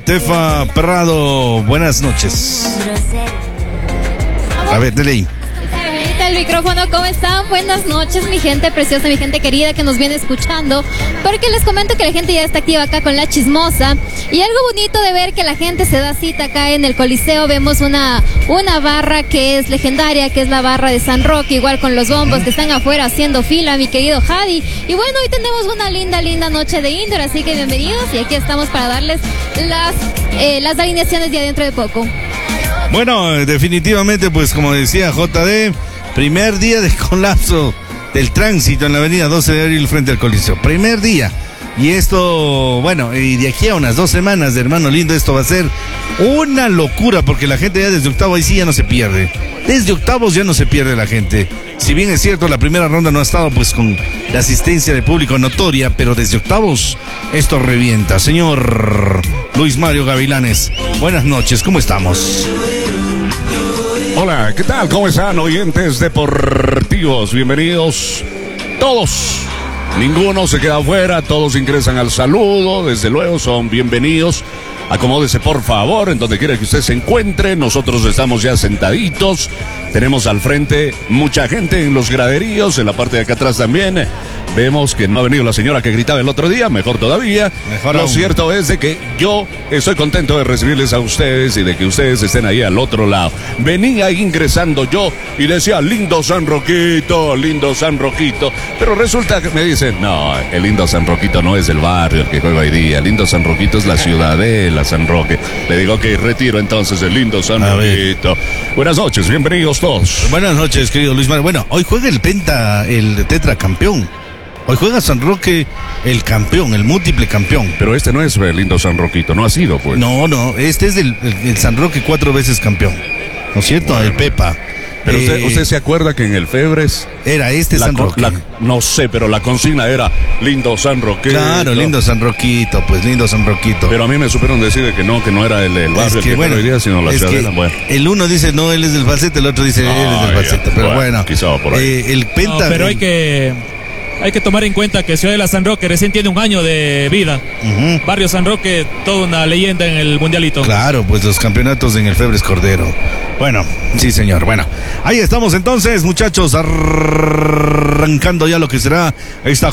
Tefa Prado, buenas noches. A ver, dele ahí. El micrófono, ¿cómo están? Buenas noches, mi gente preciosa, mi gente querida que nos viene escuchando, porque les comento que la gente ya está activa acá con La Chismosa, y algo bonito de ver que la gente se da cita acá en el Coliseo. Vemos una barra que es legendaria, que es la barra de San Roque, igual con los bombos que están afuera haciendo fila, mi querido Jadi. Y bueno, hoy tenemos una linda noche de indoor, así que bienvenidos, y aquí estamos para darles las alineaciones ya dentro de poco. Bueno, definitivamente, pues como decía JD, primer día de colapso del tránsito en la avenida 12 de abril frente al Coliseo. Primer día. Y esto, bueno, y de aquí a unas 2 semanas, de hermano lindo, esto va a ser una locura, porque la gente ya desde octavo ahí sí ya no se pierde. Desde octavos ya no se pierde la gente. Si bien es cierto, la primera ronda no ha estado pues con la asistencia de público notoria, pero desde octavos esto revienta. Señor Luis Mario Gavilanes, buenas noches, ¿cómo estamos? Hola, ¿qué tal? ¿Cómo están, oyentes deportivos? Bienvenidos todos. Ninguno se queda afuera, todos ingresan al saludo, desde luego son bienvenidos. Acomódese por favor en donde quiera que usted se encuentre. Nosotros estamos ya sentaditos. Tenemos al frente mucha gente en los graderíos, en la parte de acá atrás también. Vemos que no ha venido la señora que gritaba el otro día, mejor todavía. Lo cierto es de que yo estoy contento de recibirles a ustedes y de que ustedes estén ahí al otro lado. Venía ingresando yo y decía, lindo San Roquito, pero resulta que me dicen, no, el lindo San Roquito no es el barrio el que juega hoy día, el lindo San Roquito es la ciudadela San Roque. Le digo que retiro entonces el lindo San Roquito. Buenas noches, bienvenidos todos. Buenas noches, querido Luis Mario. Bueno, hoy juega el tetracampeón. Hoy juega San Roque el campeón, el múltiple campeón. Pero este no es el lindo San Roquito, no ha sido pues. No, este es el San Roque 4 veces campeón, ¿no es cierto? Bueno, el Pepa. Pero usted se acuerda que en el Febres era San Roque. No sé, pero la consigna era lindo San Roque. Claro, lindo San Roquito, pues lindo San Roquito. Pero a mí me supieron decir que no era el barrio que bueno, hoy día, sino la ciudadela. Bueno. El uno dice no, él es del falsete, el otro dice él es del falsete. Pero bueno, quizá por ahí. El Penta. No, pero hay que tomar en cuenta que Ciudadela San Roque recién tiene 1 año de vida. Barrio San Roque, toda una leyenda en el mundialito. Claro, pues los campeonatos en el Febres Cordero. Bueno, sí señor, bueno. Ahí estamos entonces, muchachos, arrancando ya lo que será esta